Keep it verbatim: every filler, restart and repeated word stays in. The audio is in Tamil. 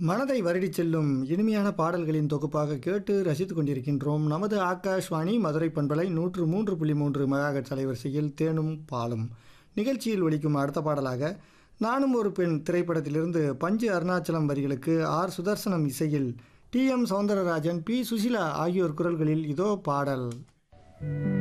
மனதை வருடிச் செல்லும் இனிமையான பாடல்களின் தொகுப்பாக கேட்டு ரசித்துக் கொண்டிருக்கின்றோம். நமது ஆகாஷ்வாணி மதுரை பண்பலை நூற்று மூன்று புள்ளி மூன்று மெகாஹெர்ட்ஸ் அலைவரிசையில் தேனும் பாலும் நிகழ்ச்சியில் ஒலிக்கும் அடுத்த பாடலாக நானும் ஒரு பெண் திரைப்படத்திலிருந்து பஞ்சு அருணாச்சலம் வரிகளுக்கு ஆர் சுதர்சனம் இசையில் D M Soundararajan, B Susheela ஆகியோர் குரல்களில் இதோ பாடல்.